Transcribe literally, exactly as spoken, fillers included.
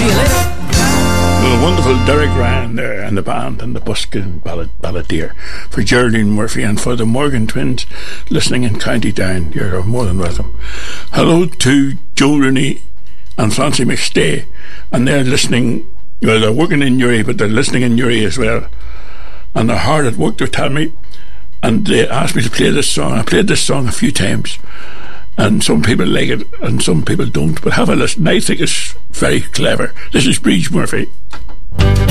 See you later. The wonderful Derek Ryan there and the band and the buskin ballad, balladeer for Geraldine Murphy and for the Morgan twins listening in County Down. You're more than welcome. Hello to Joe Rooney and Francie McStay, and they're listening. Well, they're working in Newry, but they're listening in Newry as well, and they're hard at work, they tell me, and they asked me to play this song. I played this song a few times, and some people like it and some people don't, but have a listen. I think it's very clever. This is Breege Murphy.